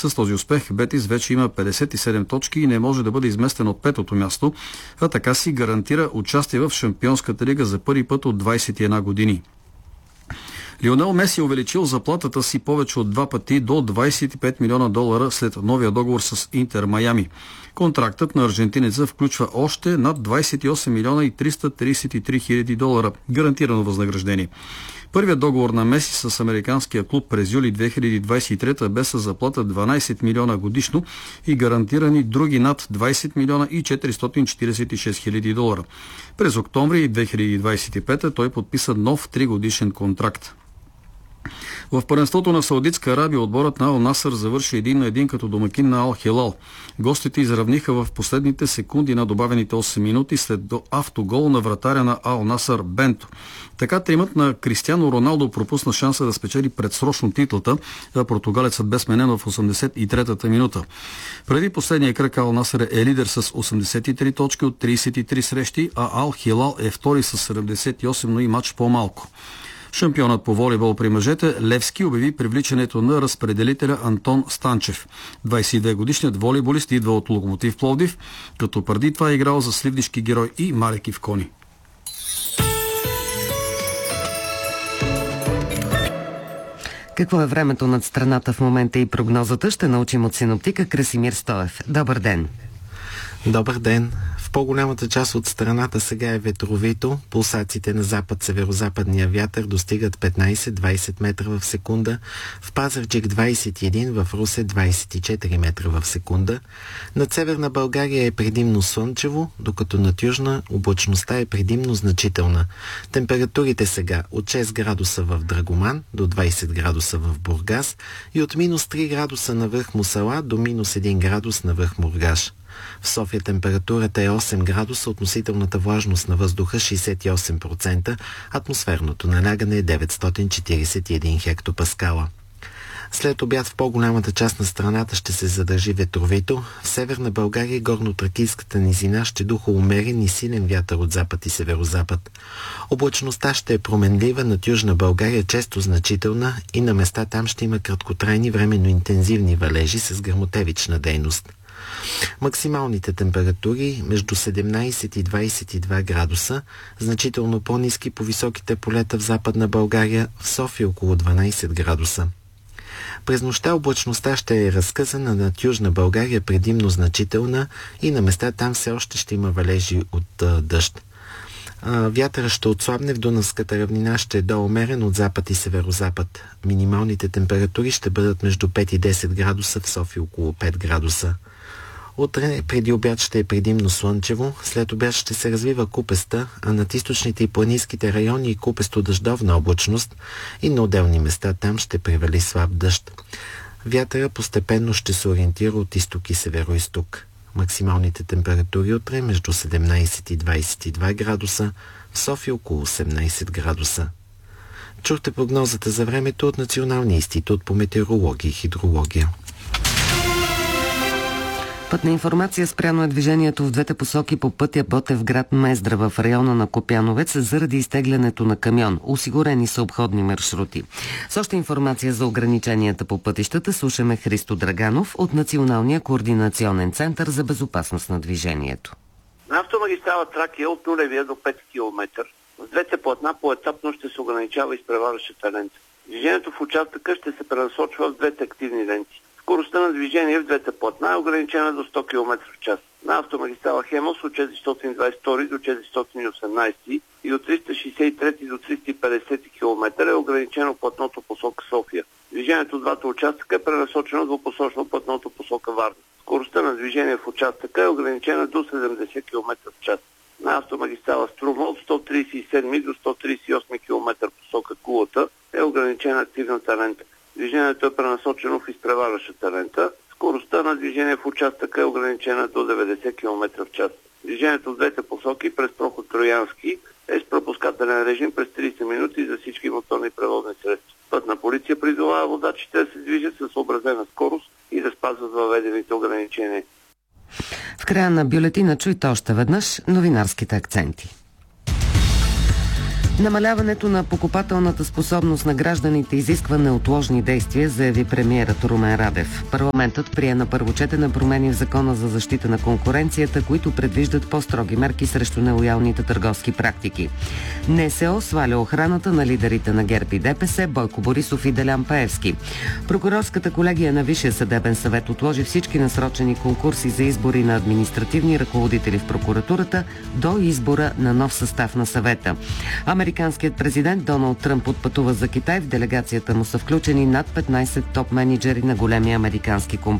С този успех Бетис вече има 57 точки и не може да бъде изместен от петото място, а така си гарантира участие в Шампионската лига за първи път от 21 години. Лионел Меси е увеличил заплатата си повече от 2 пъти до $25 милиона след новия договор с Интер Майами. Контрактът на аржентинеца включва още над $28 милиона и 333 хиляди гарантирано възнаграждение. Първият договор на Меси с американския клуб през юли 2023 бе с заплата 12 милиона годишно и гарантирани други над $20 милиона и 446 хиляди. През октомври 2025 той подписа нов 3-годишен контракт. В първенството на Саудитска Арабия отборът на Ал Насър завърши 1-1 като домакин на Ал Хилал. Гостите изравниха в последните секунди на добавените 8 минути след автогол на вратаря на Ал Насър Бенто. Така тримът на Кристиано Роналдо пропусна шанса да спечели предсрочно титлата, а португалецът бе сменен в 83-та минута. Преди последния кръг Ал Насър е лидер с 83 точки от 33 срещи, а Ал Хилал е втори с 78, но и матч по-малко. Шампионът по волейбол при мъжете Левски обяви привличането на разпределителя Антон Станчев. 22-годишният волейболист идва от Локомотив Пловдив, като преди това е играл за Сливнишки герой и Марек Ивкони. Какво е времето над страната в момента и прогнозата ще научим от синоптика Красимир Стоев. Добър ден! Добър ден! В по-голямата част от страната сега е ветровито. Пулсациите на запад-северозападния вятър достигат 15-20 метра в секунда. В Пазарджик 21, в Русе 24 метра в секунда. Над северна България е предимно слънчево, докато над южна облачността е предимно значителна. Температурите сега от 6 градуса в Драгоман до 20 градуса в Бургас и от минус 3 градуса на връх Мусала до минус 1 градус на връх Мургаш. В София температурата е 8 градуса, относителната влажност на въздуха 68%, атмосферното налягане е 941 хектопаскала. След обяд в по-голямата част на страната ще се задържи ветровито. В северна България и горно-тракийската низина ще духа умерен и силен вятър от запад и северозапад. Облачността ще е променлива, над южна България често значителна и на места там ще има краткотрайни временно интензивни валежи с гръмотевична дейност. Максималните температури между 17 и 22 градуса, значително по-ниски по високите полета в Западна България, в София около 12 градуса. През нощта облачността ще е разкъсана, над Южна България предимно значителна и на места там все още ще има валежи от дъжд. Вятъра ще отслабне, в Дунавската равнина ще е доумерен от запад и северозапад. Минималните температури ще бъдат между 5 и 10 градуса, в София около 5 градуса. Утре преди обяд ще е предимно слънчево, след обяд ще се развива купеста, а над източните и планинските райони и купесто-дъждовна облачност и на отделни места там ще превали слаб дъжд. Вятъра постепенно ще се ориентира от изток и северо-изток. Максималните температури утре между 17 и 22 градуса, в София около 18 градуса. Чухте прогнозата за времето от Националния институт по метеорология и хидрология. Пътна информация: спряно е движението в двете посоки по пътя Ботевград-Мездра в района на Копяновец заради изтеглянето на камион. Осигурени са обходни маршрути. С още информация за ограниченията по пътищата слушаме Христо Драганов от Националния координационен център за безопасност на движението. На автомагистрала Тракия от 0 до 5 км в двете платна поетапно ще се ограничава изпреварващата лента. Движението в участъка ще се пренасочва в двете активни ленти. Скоростта на движение в двете платна е ограничена до 100 км в час. На автомагистрала Хемос от 422 до 418 и от 363 до 350 км е ограничено платното посока София. Движението в двата участъка е пренасочено двупосочно платното посока Варна. Скоростта на движение в участъка е ограничена до 70 км в час. На автомагистрала Струма от 137 до 138 км посока Кулата е ограничена активната лента. Движението е пренасочено в изпреварващата лента. Скоростта на движение в участъка е ограничена до 90 км в час. Движението в двете посоки през проход Троянски е с пропускателен режим през 30 минути за всички моторни превозни средства. Пътна полиция призовава водачите да се движат със съобразена скорост и да спазват въведените ограничения. В края на бюлетина чуйте още веднъж новинарските акценти. Намаляването на покупателната способност на гражданите изисква неотложни действия, заяви премиерът Румен Радев. Парламентът прие на първо четене промени в Закона за защита на конкуренцията, които предвиждат по-строги мерки срещу нелоялните търговски практики. НСО сваля охраната на лидерите на ГЕРБ и ДПС Бойко Борисов и Делян Пеевски. Прокурорската колегия на Висшия съдебен съвет отложи всички насрочени конкурси за избори на административни ръководители в прокуратурата до избора на нов състав на съвета. Американският президент Доналд Тръмп отпътува за Китай. В делегацията му са включени над 15 топ-менеджери на големи американски компании.